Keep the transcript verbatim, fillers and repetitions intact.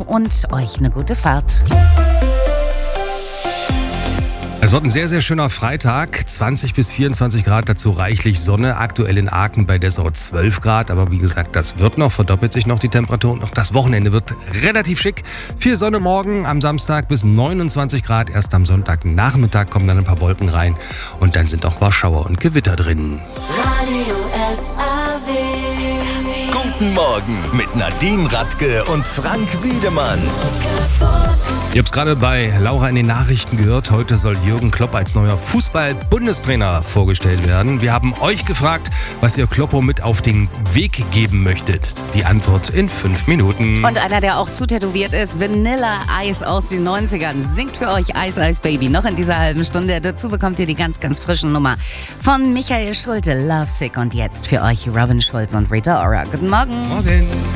und euch eine gute Fahrt. Es wird ein sehr, sehr schöner Freitag, zwanzig bis vierundzwanzig Grad, dazu reichlich Sonne, aktuell in Aachen bei Dessau zwölf Grad, aber wie gesagt, das wird noch, verdoppelt sich noch die Temperatur und auch das Wochenende wird relativ schick. Viel Sonne morgen, am Samstag bis neunundzwanzig Grad, erst am Sonntagnachmittag kommen dann ein paar Wolken rein und dann sind auch ein paar Schauer und Gewitter drin. Radio S A W. Guten Morgen mit Nadine Radke und Frank Wiedemann. Ihr habt es gerade bei Laura in den Nachrichten gehört. Heute soll Jürgen Klopp als neuer Fußball-Bundestrainer vorgestellt werden. Wir haben euch gefragt, was ihr Kloppo mit auf den Weg geben möchtet. Die Antwort in fünf Minuten. Und einer, der auch zutätowiert ist, Vanilla Ice aus den neunzigern, singt für euch Ice Ice Baby noch in dieser halben Stunde. Dazu bekommt ihr die ganz, ganz frische Nummer von Michael Schulte, Lovesick. Und jetzt für euch Robin Schulz und Rita Ora. Guten Morgen. Morgen.